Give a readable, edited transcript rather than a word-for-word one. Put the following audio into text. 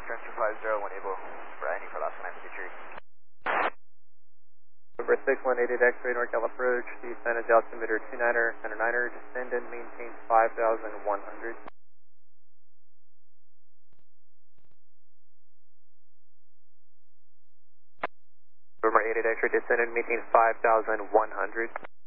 turn 250, enable for any for last time security. Number 6188 X-ray NorCal approach, the San Jose altimeter 29er, center 9er, descend and maintain 5,100. Number 88 X-ray, descend and maintain 5,100.